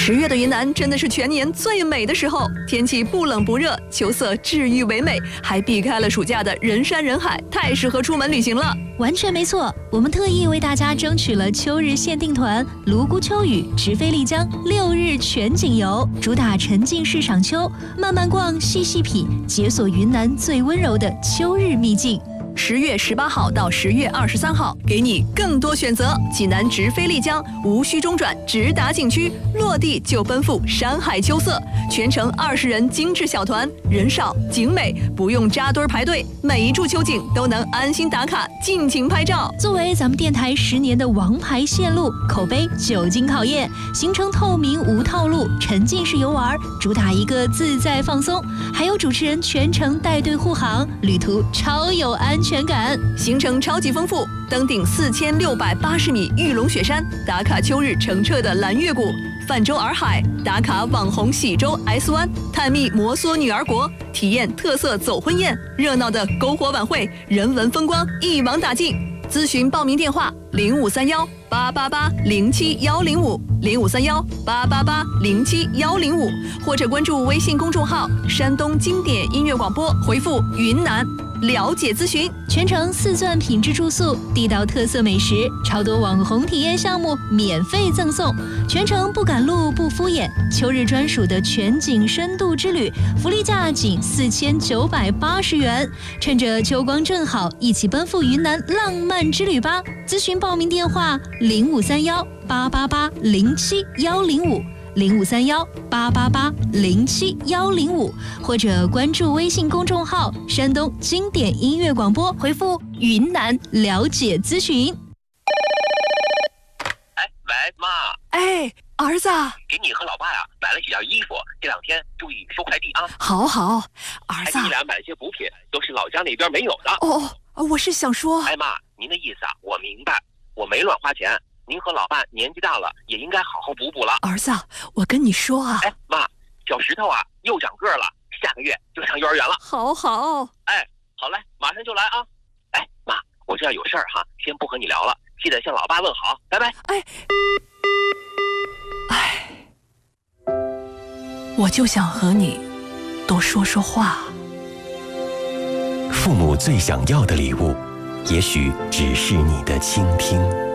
10月的云南真的是全年最美的时候，天气不冷不热，秋色治愈唯美，还避开了暑假的人山人海，太适合出门旅行了。 完全没错，我们特意为大家争取了秋日限定团泸沽秋雨直飞丽江6日全景游，主打沉浸式赏秋，慢慢逛，细细品，解锁云南最温柔的秋日秘境。 10月18号到10月23号，给你更多选择。济南直飞丽江，无需中转，直达景区，落地就奔赴山海秋色。全程20人精致小团，人少景美，不用扎堆排队，每一处秋景都能安心打卡，尽情拍照。 作为咱们电台10年的王牌线路，口碑久经考验，行程透明无套路，沉浸式游玩，主打一个自在放松，还有主持人全程带队护航，旅途超有安全感。 行程超级丰富，登顶4680米玉龙雪山，打卡秋日澄澈的蓝月谷，泛舟洱海，打卡网红喜洲 S 湾，探秘摩梭女儿国，体验特色走婚宴，热闹的篝火晚会，人文风光一网打尽。咨询报名电话0531888005053188071055，或者关注微信公众号山东经典音乐广播，回复云南了解咨询。 全程4钻品质住宿，地道特色美食，超多网红体验项目免费赠送，全程不赶路不敷衍，秋日专属的全景深度之旅，福利价仅4980元。趁着秋光正好，一起奔赴云南浪漫之旅吧！咨询报名电话0531880105053188071055，或者关注微信公众号山东经典音乐广播，回复云南了解咨询。 喂，妈。 哎，儿子， 给你和老爸呀买了几件衣服，这2天注意收快递啊。 好，儿子。 给你俩买了些补品，都是老家那边没有的。 我是想说， 哎妈，您的意思啊，我明白，我没乱花钱。您和老爸年纪大了，也应该好好补了。 儿子，我跟你说啊， 哎妈，小石头啊又长个了，下个月就上幼儿园了。 好， 哎，好嘞，马上就来啊。哎妈，我这儿有事儿哈，先不和你聊了，记得向老爸问好，拜拜。 我就想和你多说说话。 父母最想要的礼物，也许只是你的倾听。